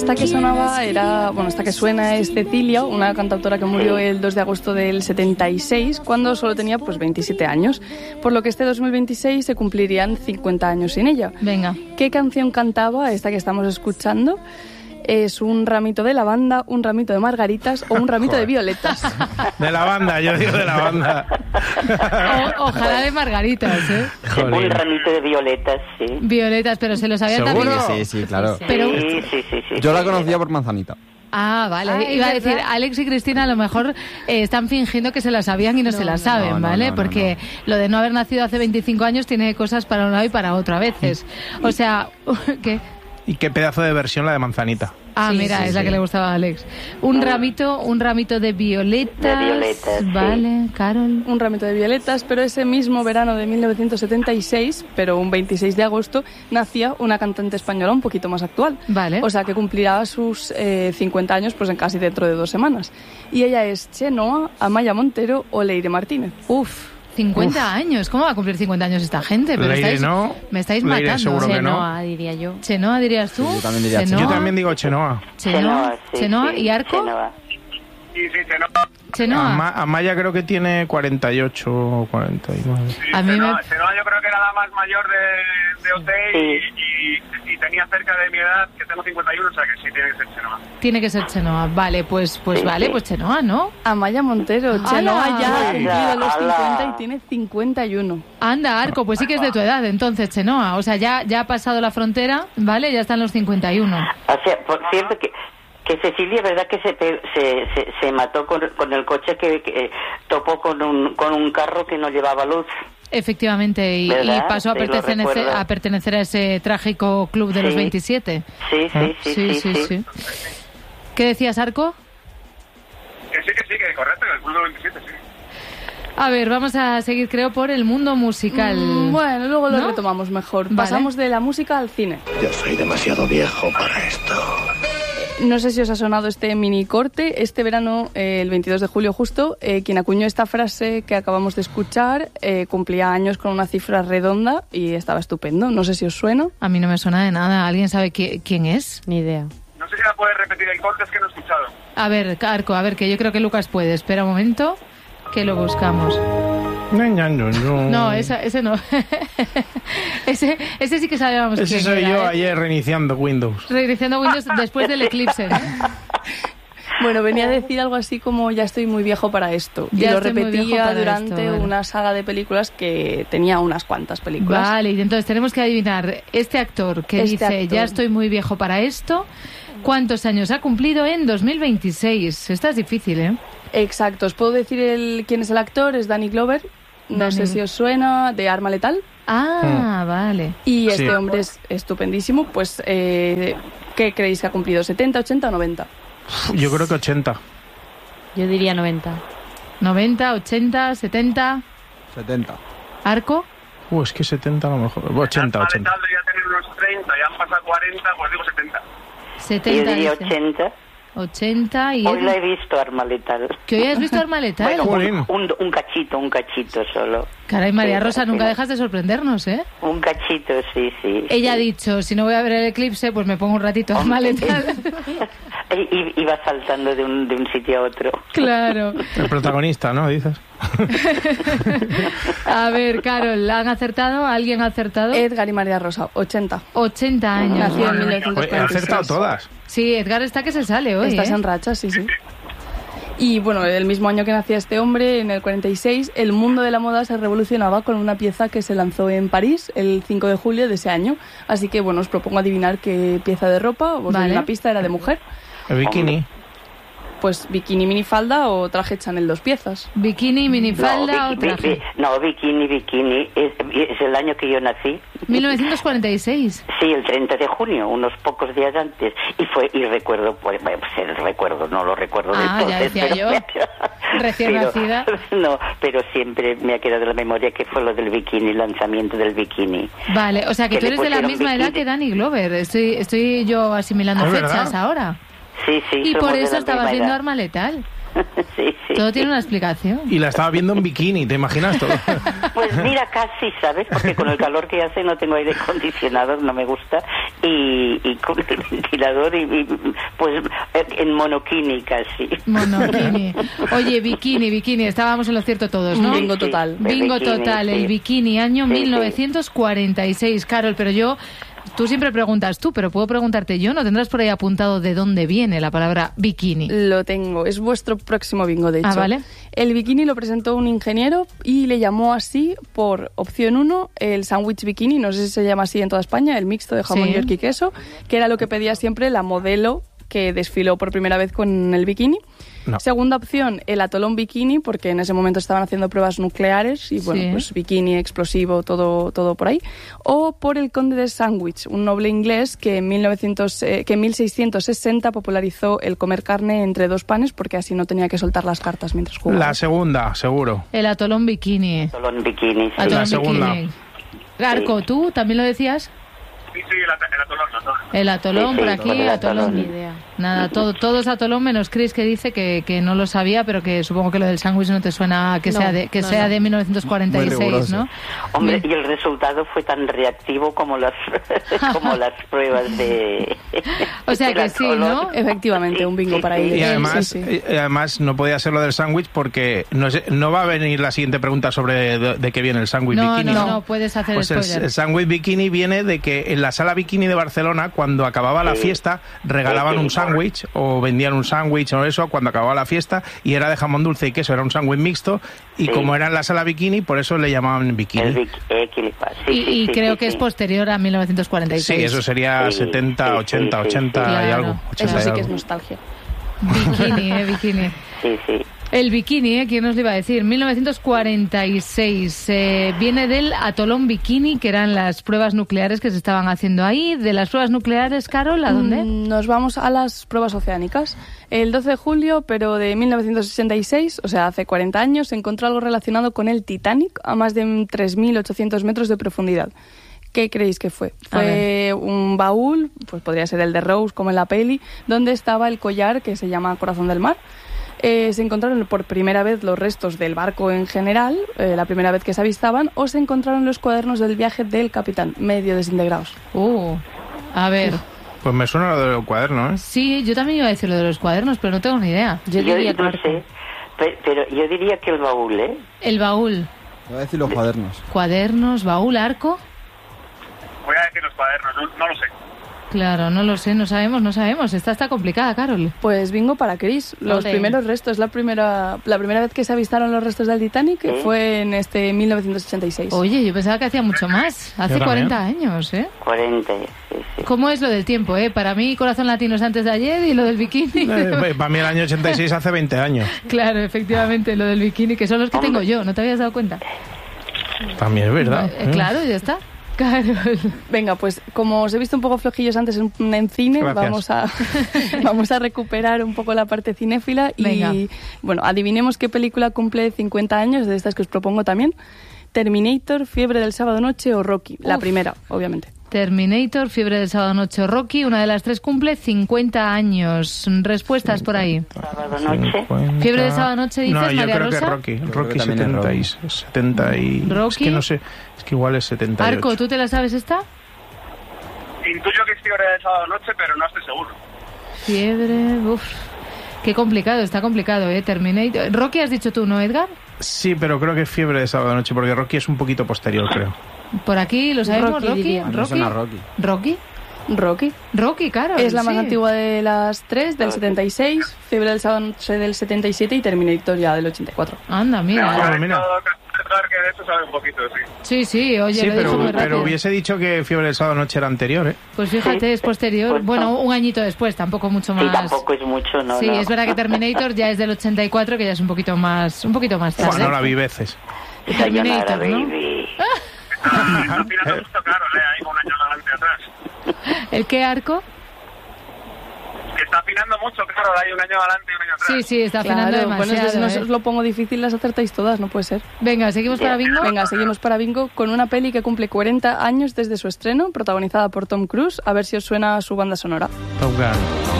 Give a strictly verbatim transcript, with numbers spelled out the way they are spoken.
esta que sonaba era, bueno, esta que suena es Cecilia, una cantautora que murió el dos de agosto del setenta y seis, cuando solo tenía pues veintisiete años, por lo que este dos mil veintiséis se cumplirían cincuenta años sin ella. Venga. ¿Qué canción cantaba esta que estamos escuchando? ¿Es un ramito de lavanda, un ramito de margaritas o un ramito de violetas? De lavanda, yo digo de lavanda. O, ojalá de margaritas, ¿eh? Jolín. Un ramito de violetas, sí. Violetas, pero se lo sabían también. Sí, sí, claro. Pero... Sí, sí, sí, sí. Yo la conocía por Manzanita. Ah, vale. Ah, Iba a ¿es decir, verdad? Alex y Cristina a lo mejor eh, están fingiendo que se la sabían y no, No, se la no. saben, No, no, ¿vale? no, no, Porque no. lo de no haber nacido hace veinticinco años tiene cosas para un lado y para otro a veces. O sea, ¿qué? Y qué pedazo de versión la de Manzanita. Ah, Sí, mira, sí, es la sí. que le gustaba a Alex. Un ramito, un ramito de violetas. De violetas, sí. Vale, Carol. Un ramito de violetas, pero ese mismo verano de mil novecientos setenta y seis, pero un veintiséis de agosto, nacía una cantante española un poquito más actual. Vale. O sea, que cumplirá sus eh, cincuenta años pues en casi dentro de dos semanas. Y ella es Chenoa, Amaya Montero o Leire Martínez. Uf, cincuenta años. ¿Cómo va a cumplir cincuenta años esta gente? Pero Leire estáis, no. me estáis Leire matando. seguro que no. Chenoa, diría yo. Chenoa, dirías tú. Sí, yo también diría Chenoa. Yo también digo Chenoa. Chenoa, Chenoa, sí, Chenoa. sí, ¿Y Arco? Chenoa. Sí, sí, Chenoa. Chenoa. Ama- Amaya creo que tiene cuarenta y ocho o cuarenta y nueve. Sí, A mí Chenoa, me- Chenoa yo creo que era la más mayor de, de O T y, y, y tenía cerca de mi edad, que tengo cincuenta y uno, o sea que sí tiene que ser Chenoa. Tiene que ser Chenoa. Vale, pues, pues Sí, vale, sí. pues Chenoa, ¿no? Amaya Montero, Chenoa ¡Hala! ya ha cumplido los ¡Hala! cincuenta y tiene cincuenta y uno. Anda, Arco, pues sí que es de tu edad, entonces, Chenoa. O sea, ya, ya ha pasado la frontera, ¿vale? Ya están los cincuenta y uno. O sea, por cierto que que Cecilia, ¿verdad que se pe- se, se, se mató con, con el coche que, que eh, topó con un con un carro que no llevaba luz? Efectivamente, y, y ¿Verdad? pasó a Sí, lo pertenecer, recuerdo. a pertenecer a ese trágico club de los Sí. veintisiete. Sí, sí, sí, Sí, sí, sí. ¿Qué decías, Arco? Que sí, que sí, que correcto, que el club de veintisiete, sí. A ver, vamos a seguir, creo, por el mundo musical. Mm, bueno, luego lo ¿No? retomamos mejor. Vale. Pasamos de la música al cine. Yo soy demasiado viejo para esto. No sé si os ha sonado este mini corte. Este verano, eh, el veintidós de julio justo, eh, quien acuñó esta frase que acabamos de escuchar eh, cumplía años con una cifra redonda y estaba estupendo. No sé si os suena. A mí no me suena de nada. ¿Alguien sabe qui- quién es? Ni idea. No sé si la puedes repetir el corte, es que no he escuchado. A ver, Arco, a ver, que yo creo que Lucas puede. Espera un momento, que lo buscamos. No, esa, ese no. ese, ese sí que sabíamos Ese quién soy era, yo ¿eh? ayer reiniciando Windows. Reiniciando Windows después del eclipse, ¿no? Bueno, venía a decir algo así como ya estoy muy viejo para esto. Ya y lo estoy muy viejo repetía para durante esto, vale. una saga de películas que tenía unas cuantas películas. Vale, y entonces tenemos que adivinar este actor que Este dice actor. ya estoy muy viejo para esto, ¿cuántos años ha cumplido en dos mil veintiséis? Esta es difícil, ¿eh? Exacto. ¿Os puedo decir el, quién es el actor? Es Danny Glover. No Danny- sé si os suena, de Arma Letal. Ah, vale. Y Sí. este hombre es estupendísimo. Pues, eh, ¿qué creéis que ha cumplido? ¿setenta, ochenta o noventa? Yo creo que ochenta. Yo diría noventa. noventa, ochenta, setenta. setenta. ¿Arco? Uh, es que setenta a lo mejor. ochenta, Arma ochenta. Letal debería tener unos treinta, ya han pasado cuarenta, pues digo setenta. Yo setenta. diría dice. ochenta. ochenta y... Hoy la he visto, Arma Letal. ¿Que hoy has visto Arma Letal? Bueno, Jolín. un, un, un cachito, un cachito solo. Caray, María Sí, Rosa, al nunca final. dejas de sorprendernos, ¿eh? Un cachito, sí, sí. Ella ha sí. dicho, si no voy a ver el eclipse, pues me pongo un ratito Arma Letal. Y, y- iba saltando de un, de un sitio a otro. Claro. El protagonista, ¿no? Dices. A ver, Carol, ¿han acertado? ¿Alguien ha acertado? Edgar y María Rosa, ochenta. ochenta años. Nació en Madre mía. Oye, he mil novecientos cuarenta y seis. acertado todas. Sí, Edgar está que se sale hoy, Estás ¿eh? en racha, sí, sí. Y bueno, el mismo año que nacía este hombre, en el cuarenta y seis, el mundo de la moda se revolucionaba con una pieza que se lanzó en París el cinco de julio de ese año. Así que bueno, os propongo adivinar qué pieza de ropa, os doy Vale. una pista, era de mujer. El bikini. Pues bikini, minifalda o traje Chanel dos piezas. Bikini, minifalda no, o bi- bi- traje. bi- no, bikini, bikini. Es, es el año que yo nací. mil novecientos cuarenta y seis. Sí, el treinta de junio, unos pocos días antes. Y fue y recuerdo, pues, bueno, pues el recuerdo, no lo recuerdo del Ah, todo. ya decía yo. Recién nacida. No, pero siempre me ha quedado en la memoria que fue lo del bikini, el lanzamiento del bikini. Vale, o sea que Que tú le eres de la pusieron misma edad bikini. que Danny Glover. Estoy, estoy yo asimilando Es fechas verdad. ahora. Sí, sí. Y somos por de eso la estabas misma viendo edad. Arma Letal. Sí, sí. Todo tiene una explicación. Y la estaba viendo en bikini, ¿te imaginas todo? Pues Pues mira, casi, ¿sabes? Porque con el calor que hace no tengo aire acondicionado, no me gusta, y, y con el ventilador, y, y pues en monokini casi. Monokini. Oye, bikini, bikini, estábamos en lo cierto todos, ¿no? Bingo total. Sí, Bingo bikini, total, sí. El bikini, año sí, mil novecientos cuarenta y seis. Sí. Carol, pero yo... Tú siempre preguntas tú, pero puedo preguntarte yo. ¿No tendrás por ahí apuntado de dónde viene la palabra bikini? Lo tengo. Es vuestro próximo bingo, de hecho. Ah, vale. El bikini lo presentó un ingeniero y le llamó así por opción uno el sándwich bikini, no sé si se llama así en toda España, el mixto de jamón, sí, york y queso, que era lo que pedía siempre la modelo que desfiló por primera vez con el bikini. No. Segunda opción, el atolón bikini, porque en ese momento estaban haciendo pruebas nucleares y bueno, sí, pues bikini, explosivo, todo, todo por ahí. O por el conde de Sandwich, un noble inglés que en, mil novecientos, eh, que en mil seiscientos sesenta popularizó el comer carne entre dos panes porque así no tenía que soltar las cartas mientras jugaba. La segunda, seguro. El atolón bikini. Atolón bikini, sí. Atolón la segunda. Bikini. Garco, sí. ¿Tú también lo decías? Sí, sí, el, at el atolón, el atolón. El atolón, sí, sí, por aquí, el atolón. atolón. Ni idea. Nada, todo, todo es atolón menos Chris, que dice que, que no lo sabía, pero que supongo que lo del sándwich no te suena que no, sea de que no, sea no. de mil novecientos cuarenta y seis, ¿no? Hombre, y el resultado fue tan reactivo como las como las pruebas de... O sea que sí, ¿no? Efectivamente, sí, un bingo sí, para sí. ellos. Y además, sí, sí. y además no podía ser lo del sándwich porque no, sé, no va a venir la siguiente pregunta sobre de, de qué viene el sándwich no, bikini. No, no, no, puedes hacer pues spoiler. El, el sándwich bikini viene de que en la sala bikini de Barcelona, cuando acababa la fiesta, regalaban un sándwich o vendían un sándwich o eso cuando acababa la fiesta y era de jamón dulce y queso, era un sándwich mixto y sí, como era en la sala bikini, por eso le llamaban bikini. El bikini sí, y y sí, creo sí, que sí. es posterior a mil novecientos cuarenta y seis. Sí, eso sería sí, setenta, ochenta, sí, sí, ochenta sí, y claro. algo. Eso sí y que es algo. nostalgia. Bikini, eh, bikini. Sí, sí. El bikini, ¿eh? ¿Quién nos lo iba a decir? mil novecientos cuarenta y seis. Eh, viene del atolón bikini, que eran las pruebas nucleares que se estaban haciendo ahí. De las pruebas nucleares, Carol, ¿a dónde? Mm, nos vamos a las pruebas oceánicas. El doce de julio, pero de mil novecientos sesenta y seis, o sea, hace cuarenta años, se encontró algo relacionado con el Titanic a más de tres mil ochocientos metros de profundidad. ¿Qué creéis que fue? Fue un baúl, pues podría ser el de Rose, como en la peli, donde estaba el collar que se llama Corazón del Mar. Eh, se encontraron por primera vez los restos del barco en general, eh, la primera vez que se avistaban, o se encontraron los cuadernos del viaje del capitán, medio desintegrados. Uh, a ver. Pues me suena lo del cuaderno, ¿eh? Sí, yo también iba a decir lo de los cuadernos, pero no tengo ni idea. Yo, yo diría no sé, pero, pero yo diría que el baúl, ¿eh? El baúl. Voy a decir los cuadernos. Cuadernos, baúl, arco. Voy a decir los cuadernos, no, no lo sé. Claro, no lo sé, no sabemos, no sabemos. Esta está complicada, Carol. Pues bingo para Chris. Los Ole. primeros restos, la primera la primera vez que se avistaron los restos del Titanic ¿Sí? fue en este mil novecientos ochenta y seis. Oye, yo pensaba que hacía mucho más. Hace cuarenta años, ¿eh? cuarenta, sí, sí. ¿Cómo es lo del tiempo, eh? Para mí, Corazón Latino es antes de ayer y lo del bikini... Eh, para mí el año ochenta y seis hace veinte años. Claro, efectivamente, lo del bikini, que son los que Hombre. tengo yo, ¿no te habías dado cuenta? También es verdad. Eh, claro, ya está. Carol. Venga, pues como os he visto un poco flojillos antes en, en cine, Gracias. vamos a vamos a recuperar un poco la parte cinéfila y Venga. bueno, adivinemos qué película cumple cincuenta años, de estas que os propongo también. Terminator, Fiebre del sábado noche o Rocky, la Uf. primera, obviamente. Terminator, Fiebre del sábado noche o Rocky, una de las tres cumple cincuenta años. Respuestas por ahí. Sábado noche. cincuenta... Fiebre de sábado noche, dices, No, yo María creo Rosa. que Rocky. Yo creo Rocky que también es setenta y, Rocky. setenta y... Rocky. Es que no sé, es que igual es setenta y ocho. Arco, ¿tú te la sabes esta? Intuyo que es fiebre de sábado noche, pero no estoy seguro. Fiebre, uff. Qué complicado, está complicado, ¿eh? Terminator. Rocky has dicho tú, ¿no, Edgar? Sí, pero creo que es Fiebre de sábado noche, porque Rocky es un poquito posterior, creo. Por aquí, ¿lo sabemos? Rocky, Rocky. diría. A mí me Rocky. suena Rocky. Rocky. Rocky. Rocky, claro. Es la más sí. antigua de las tres, del setenta y seis, Fiebre del sábado noche del setenta y siete y Terminator ya del ochenta y cuatro. Anda, mira. Ah, Pero mira. que de esto sabe un poquito, sí. Sí, sí, oye, Sí, lo dijo pero, muy rápido. pero hubiese dicho que Fiebre del sábado noche era anterior, ¿eh? Pues fíjate, es posterior. Pues Bueno, no. un añito después, tampoco mucho más. Sí, tampoco es mucho, ¿no? Sí, no. es verdad que Terminator ya es del ochenta y cuatro, que ya es un poquito más, un poquito más tarde. Bueno, la vi veces. Sayonara, Terminator, ¿no? baby. Está afinando mucho claro, ¿eh? Ahí con un año adelante y atrás. ¿El qué, Arco? Que está afinando mucho, claro, hay un año adelante y un año atrás. Sí, sí, está afinando Claro, demasiado. bueno, si no ¿eh? os lo pongo difícil, las acertáis todas, no puede ser. Venga, ¿seguimos para bingo? Venga, seguimos para bingo con una peli que cumple cuarenta años desde su estreno, protagonizada por Tom Cruise. A ver si os suena su banda sonora. Top Gun.